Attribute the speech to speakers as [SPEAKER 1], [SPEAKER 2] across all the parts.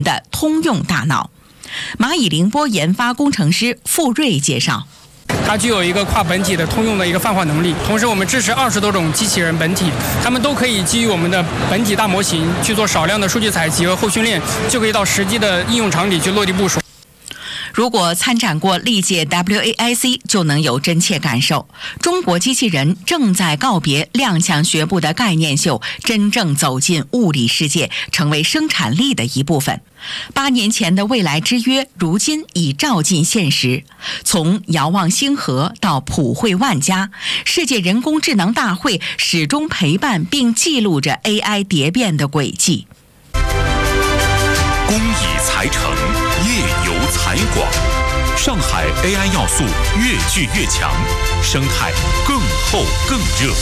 [SPEAKER 1] 的通用大脑。蚂蚁凌波研发工程师付瑞介绍，
[SPEAKER 2] 它具有一个跨本体的通用的一个泛化能力，同时我们支持20多种机器人本体，它们都可以基于我们的本体大模型去做少量的数据采集和后训练，就可以到实际的应用场景去落地部署。
[SPEAKER 1] 如果参展过历届 WAIC， 就能有真切感受。中国机器人正在告别踉跄学步的概念秀，真正走进物理世界，成为生产力的一部分。8年前的未来之约，如今已照进现实。从遥望星河到普惠万家，世界人工智能大会始终陪伴并记录着 AI 蝶变的轨迹。
[SPEAKER 3] 工艺才成，业游才广，上海 AI 要素越聚越强，生态更厚更热。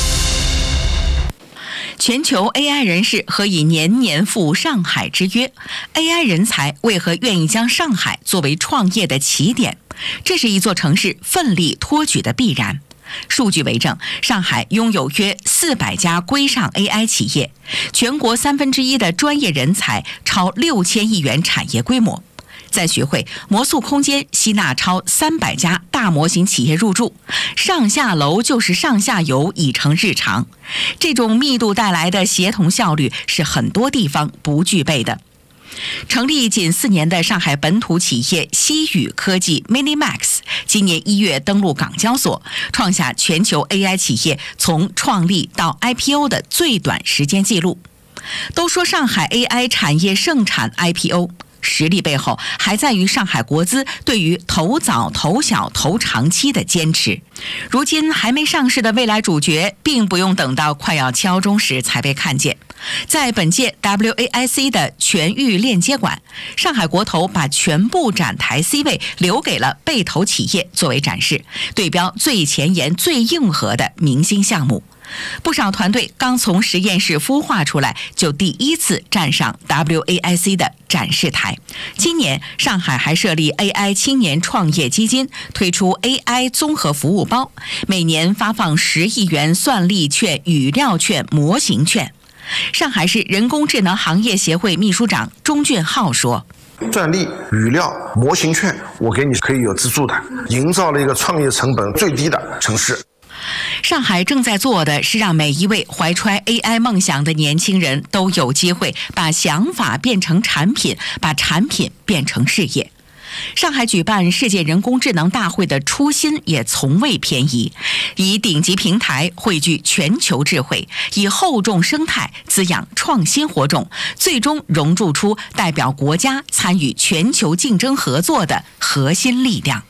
[SPEAKER 1] 全球 AI 人士何以年年赴上海之约？ AI 人才为何愿意将上海作为创业的起点？这是一座城市奋力托举的必然。数据为证，上海拥有约400家规上 AI 企业，全国1/3的专业人才，超6000亿元产业规模。在学会魔术空间吸纳超300家大模型企业入驻，上下楼就是上下游已成日常。这种密度带来的协同效率是很多地方不具备的。成立仅4年的上海本土企业西宇科技 MiniMax 今年1月登陆港交所，创下全球 AI 企业从创立到 IPO 的最短时间记录。都说上海 AI 产业盛产 IPO，实力背后还在于上海国资对于投早、投小、投长期的坚持。如今还没上市的未来主角，并不用等到快要敲钟时才被看见。在本届 WAIC 的全域链接馆，上海国投把全部展台 C 位留给了被投企业作为展示，对标最前沿、最硬核的明星项目。不少团队刚从实验室孵化出来，就第一次站上 WAIC 的展示台。今年上海还设立 AI 青年创业基金，推出 AI 综合服务包，每年发放10亿元算力券、语料券、模型券。上海市人工智能行业协会秘书长钟俊浩说，
[SPEAKER 4] 算力、语料、模型券，我给你可以有资助的，营造了一个创业成本最低的城市。
[SPEAKER 1] 上海正在做的是让每一位怀揣 AI 梦想的年轻人都有机会把想法变成产品，把产品变成事业。上海举办世界人工智能大会的初心也从未偏移，以顶级平台汇聚全球智慧，以厚重生态滋养创新火种，最终熔铸出代表国家参与全球竞争合作的核心力量。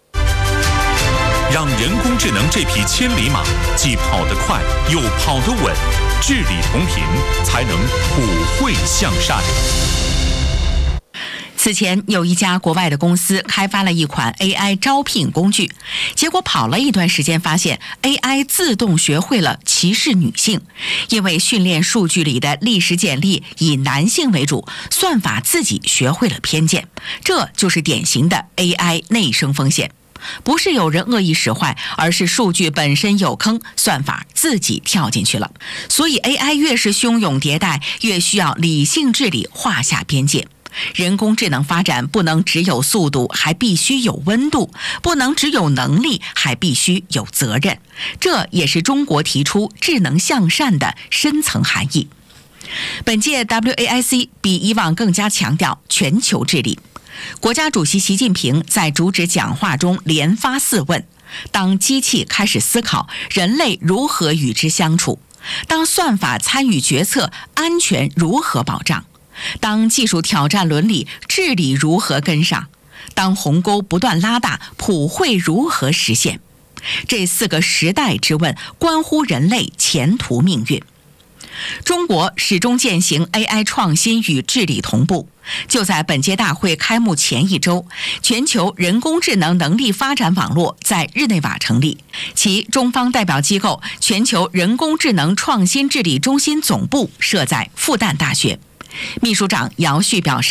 [SPEAKER 3] 让人工智能这匹千里马既跑得快又跑得稳，治理同频才能普惠向善。
[SPEAKER 1] 此前有一家国外的公司开发了一款 AI 招聘工具，结果跑了一段时间发现 AI 自动学会了歧视女性，因为训练数据里的历史简历以男性为主，算法自己学会了偏见，这就是典型的 AI 内生风险。不是有人恶意使坏，而是数据本身有坑，算法自己跳进去了。所以 AI 越是汹涌迭代，越需要理性治理，划下边界。人工智能发展不能只有速度，还必须有温度；不能只有能力，还必须有责任。这也是中国提出智能向善的深层含义。本届 WAIC 比以往更加强调全球治理。国家主席习近平在主旨讲话中连发4问：当机器开始思考，人类如何与之相处？当算法参与决策，安全如何保障？当技术挑战伦理，治理如何跟上？当鸿沟不断拉大，普惠如何实现？这4个时代之问，关乎人类前途命运。中国始终践行 AI 创新与治理同步。就在本届大会开幕前1周，全球人工智能能力发展网络在日内瓦成立，其中方代表机构全球人工智能创新治理中心总部设在复旦大学。秘书长姚旭表示，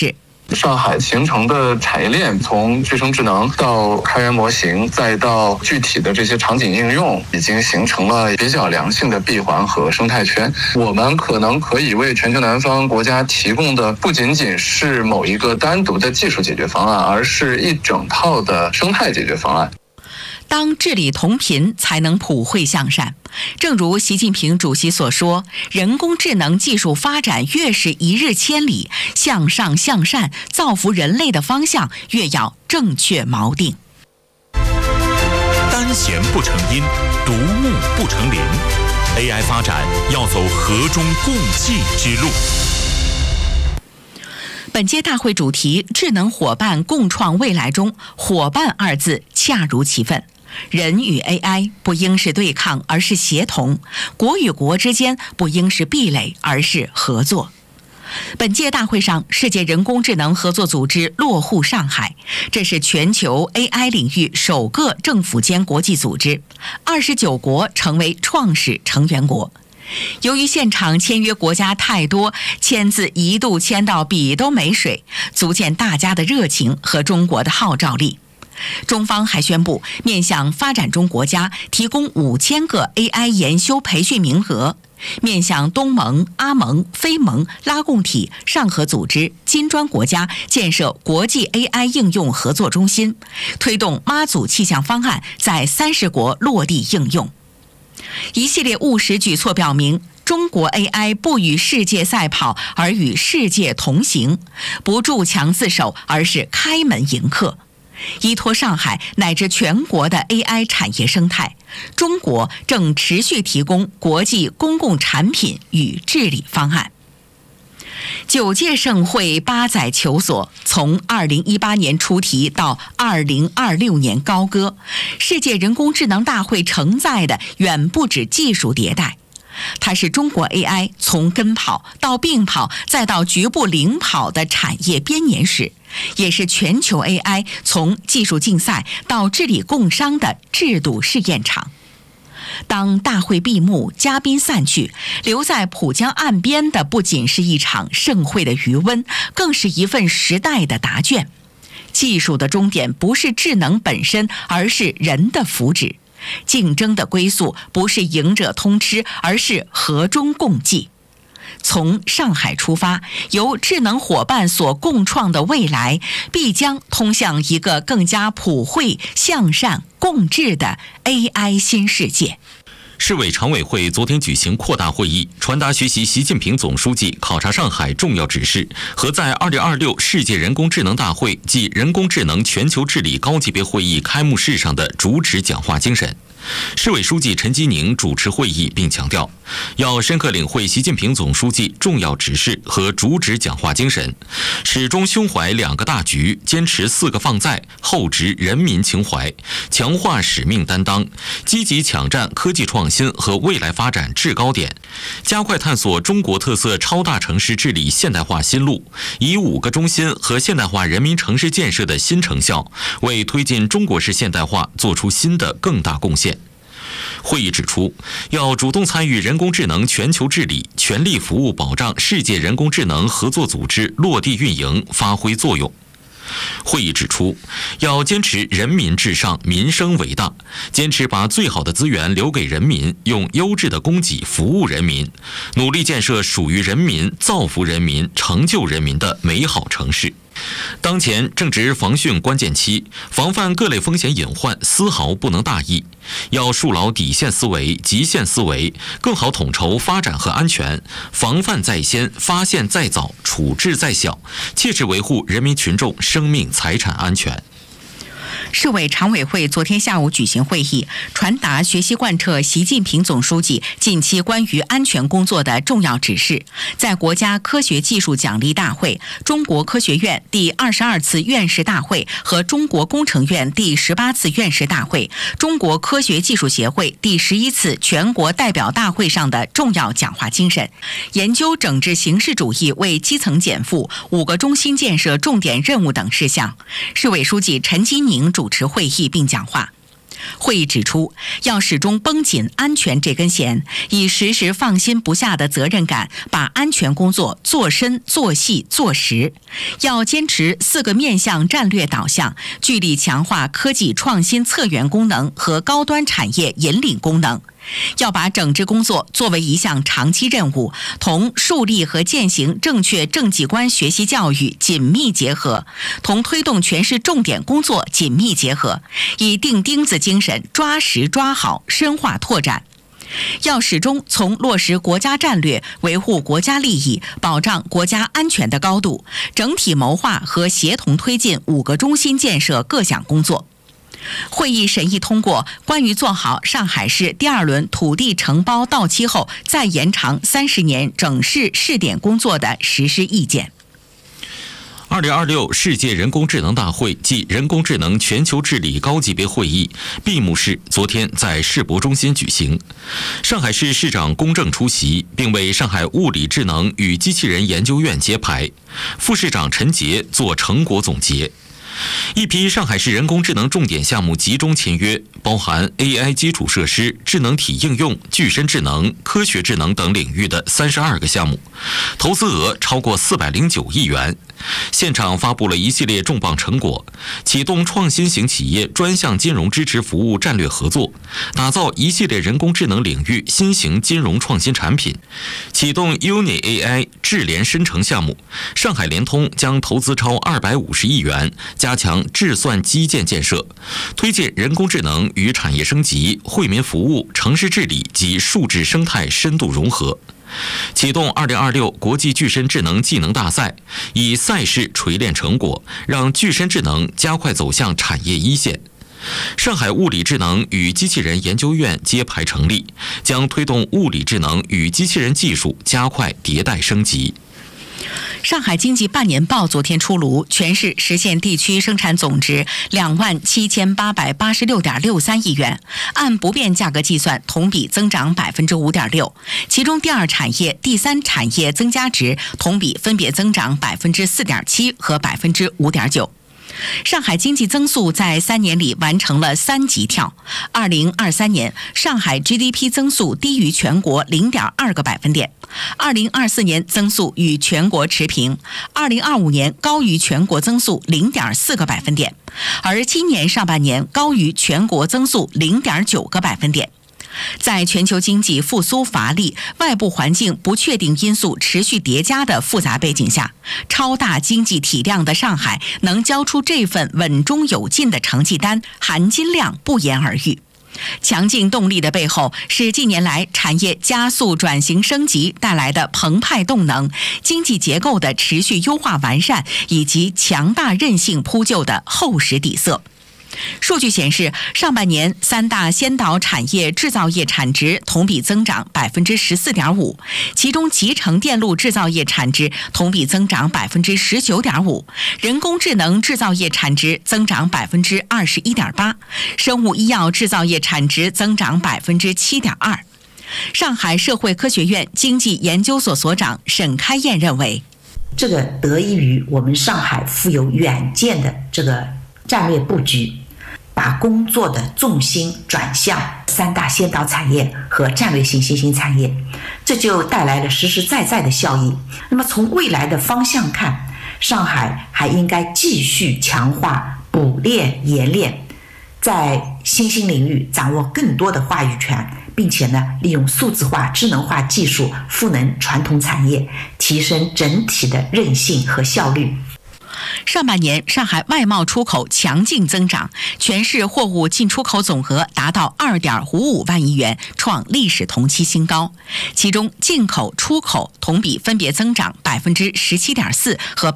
[SPEAKER 5] 上海形成的产业链，从具生智能到开源模型，再到具体的这些场景应用，已经形成了比较良性的闭环和生态圈。我们可能可以为全球南方国家提供的不仅仅是某一个单独的技术解决方案，而是一整套的生态解决方案。
[SPEAKER 1] 当治理同频，才能普惠向善。正如习近平主席所说，人工智能技术发展越是一日千里，向上向善造福人类的方向越要正确锚定。
[SPEAKER 3] 单弦不成音，独木不成林。AI 发展要走和中共济之路。
[SPEAKER 1] 本届大会主题“智能伙伴共创未来”中，“伙伴”二字恰如其分。人与 AI 不应是对抗，而是协同；国与国之间不应是壁垒，而是合作。本届大会上，世界人工智能合作组织落户上海，这是全球 AI 领域首个政府间国际组织，29国成为创始成员国。由于现场签约国家太多，签字一度签到笔都没水，足见大家的热情和中国的号召力。中方还宣布，面向发展中国家提供5000个 AI 研修培训名额，面向东盟、阿盟、非盟、拉共体、上合组织、金砖国家建设国际 AI 应用合作中心，推动妈祖气象方案在30国落地应用。一系列务实举措表明，中国 AI 不与世界赛跑，而与世界同行；不筑墙自守，而是开门迎客。依托上海乃至全国的 AI 产业生态，中国正持续提供国际公共产品与治理方案。9届盛会8载求索，从2018年出题到2026年高歌，世界人工智能大会承载的远不止技术迭代。它是中国 AI 从跟跑到并跑再到局部领跑的产业编年史，也是全球 AI 从技术竞赛到治理共商的制度试验场。当大会闭幕，嘉宾散去，留在浦江岸边的不仅是一场盛会的余温，更是一份时代的答卷。技术的终点不是智能本身，而是人的福祉。竞争的归宿不是赢者通吃，而是和衷共济。从上海出发，由智能伙伴所共创的未来，必将通向一个更加普惠、向善、共治的 AI 新世界。
[SPEAKER 6] 市委常委会昨天举行扩大会议，传达学习习近平总书记考察上海重要指示和在2026世界人工智能大会暨人工智能全球治理高级别会议开幕式上的主旨讲话精神。市委书记陈吉宁主持会议并强调，要深刻领会习近平总书记重要指示和主旨讲话精神，始终胸怀2个大局，坚持4个放在，厚植人民情怀，强化使命担当，积极抢占科技创新和未来发展制高点，加快探索中国特色超大城市治理现代化新路，以5个中心和现代化人民城市建设的新成效，为推进中国式现代化做出新的更大贡献。会议指出，要主动参与人工智能全球治理，全力服务保障世界人工智能合作组织落地运营发挥作用。会议指出，要坚持人民至上、民生伟大，坚持把最好的资源留给人民，用优质的供给服务人民，努力建设属于人民、造福人民、成就人民的美好城市。当前正值防汛关键期，防范各类风险隐患丝毫不能大意，要树牢底线思维、极限思维，更好统筹发展和安全，防范在先，发现在早，处置在小，切实维护人民群众生命财产安全。
[SPEAKER 1] 市委常委会昨天下午举行会议，传达学习贯彻习近平总书记近期关于安全工作的重要指示，在国家科学技术奖励大会、中国科学院第22次院士大会和中国工程院第18次院士大会、中国科学技术协会第11次全国代表大会上的重要讲话精神，研究整治形式主义为基层减负、5个中心建设重点任务等事项。市委书记陈吉宁主持会议并讲话。 会议指出，要始终绷紧安全这根弦，以时时放心不下的责任感，把安全工作做深、做细、做实。要坚持4个面向战略导向，聚力强化科技创新策源功能和高端产业引领功能。要把整治工作作为一项长期任务，同树立和践行正确政绩观学习教育紧密结合，同推动全市重点工作紧密结合，以钉钉子精神抓实抓好，深化拓展。要始终从落实国家战略、维护国家利益、保障国家安全的高度，整体谋划和协同推进5个中心建设各项工作。会议审议通过关于做好上海市第2轮土地承包到期后再延长30年整市试点工作的实施意见。
[SPEAKER 6] 2026世界人工智能大会暨人工智能全球治理高级别会议闭幕式昨天在世博中心举行，上海市市长龚正出席，并为上海物理智能与机器人研究院揭牌，副市长陈杰作成果总结。一批上海市人工智能重点项目集中签约，包含 AI 基础设施、智能体应用、具身智能、科学智能等领域的32个项目，投资额超过409亿元。现场发布了一系列重磅成果，启动创新型企业专项金融支持服务战略合作，打造一系列人工智能领域新型金融创新产品，启动 Uni AI 智联深成项目。上海联通将投资超250亿元，加强智算基建建设，推进人工智能与产业升级、惠民服务、城市治理及数字生态深度融合。启动2026国际具身智能技能大赛，以赛事锤炼成果，让具身智能加快走向产业一线。上海物理智能与机器人研究院揭牌成立，将推动物理智能与机器人技术加快迭代升级。
[SPEAKER 1] 上海经济半年报昨天出炉，全市实现地区生产总值27886.63亿元，按不变价格计算，同比增长5.6%。其中第2产业、第3产业增加值同比分别增长4.7%和5.9%。上海经济增速在3年里完成了3级跳。2023年，上海 GDP 增速低于全国0.2个百分点；2024年增速与全国持平；2025年高于全国增速0.4个百分点，而今年上半年高于全国增速0.9个百分点。在全球经济复苏乏力、外部环境不确定因素持续叠加的复杂背景下，超大经济体量的上海能交出这份稳中有进的成绩单，含金量不言而喻。强劲动力的背后是近年来产业加速转型升级带来的澎湃动能，经济结构的持续优化完善，以及强大韧性铺就的厚实底色。数据显示，上半年3大先导产业制造业产值同比增长14.5%，其中集成电路制造业产值同比增长19.5%，人工智能制造业产值增长21.8%，生物医药制造业产值增长7.2%。上海社会科学院经济研究所所长沈开燕认为，
[SPEAKER 7] 这个得益于我们上海富有远见的这个战略布局，把工作的重心转向3大先导产业和战略性新兴产业，这就带来了实实在在的效益。那么从未来的方向看，上海还应该继续强化补练研练，在新兴领域掌握更多的话语权，并且利用数字化、智能化技术赋能传统产业，提升整体的韧性和效率。
[SPEAKER 1] 上半年，上海外贸出口强劲增长，全市货物进出口总额达到2.55万亿元，创历史同期新高。其中，进口、出口同比分别增长17.4%和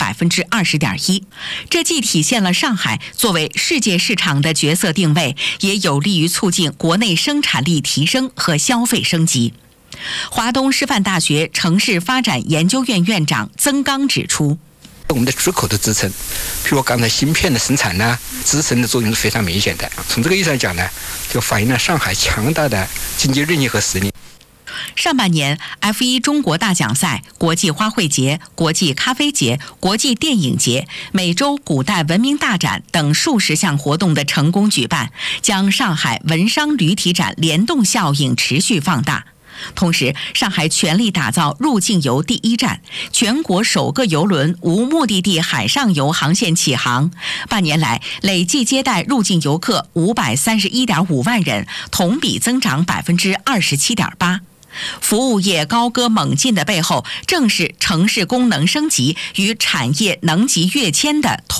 [SPEAKER 1] 20.1%。这既体现了上海作为世界市场的角色定位，也有利于促进国内生产力提升和消费升级。华东师范大学城市发展研究院院长曾刚指出，
[SPEAKER 8] 我们的出口的支撑，譬如刚才芯片的生产呢，支撑的作用是非常明显的。从这个意义上讲呢，就反映了上海强大的经济韧性和实力。
[SPEAKER 1] 上半年 F1 中国大奖赛、国际花卉节、国际咖啡节、国际电影节、美洲古代文明大展等数十项活动的成功举办，将上海文商旅体展联动效应持续放大。同时，上海全力打造入境游第一站，全国首个邮轮无目的地海上游航线启航。半年来，累计接待入境游客531.5万人，同比增长27.8%。服务业高歌猛进的背后，正是城市功能升级与产业能级跃迁的同